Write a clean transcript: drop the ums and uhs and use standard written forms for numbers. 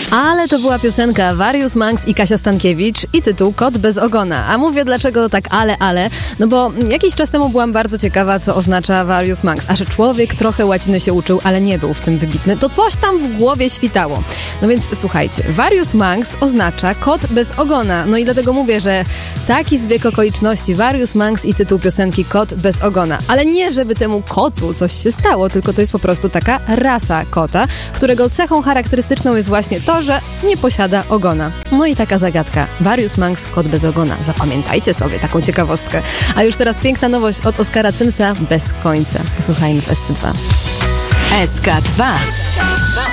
Ale to była piosenka Various Monks i Kasia Stankiewicz i tytuł Kot bez ogona. A mówię dlaczego tak ale, no bo jakiś czas temu byłam bardzo ciekawa, co oznacza Various Monks. A że człowiek trochę łaciny się uczył, ale nie był w tym wybitny, to coś tam w głowie świtało. No więc słuchajcie, Various Monks oznacza kot bez ogona. No i dlatego mówię, że taki zbieg okoliczności, Various Monks i tytuł piosenki Kot bez ogona. Ale nie, żeby temu kotu coś się stało, tylko to jest po prostu taka rasa kota, którego cechą charakterystyczną jest właśnie to, że nie posiada ogona. No i taka zagadka. Various Monks, kot bez ogona. Zapamiętajcie sobie taką ciekawostkę. A już teraz piękna nowość od Oskara Cymsa bez końca. Posłuchajmy w SC2. SK2.